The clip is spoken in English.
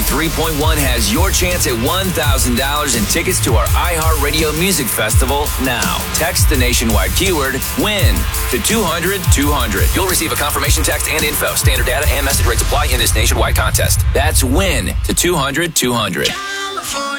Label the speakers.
Speaker 1: 93.1 has your chance at $1,000 in tickets to our iHeartRadio Music Festival now. Text the nationwide keyword WIN to 200-200. You'll receive a confirmation text and info. Standard data and message rates apply in this nationwide contest. That's WIN to 200-200.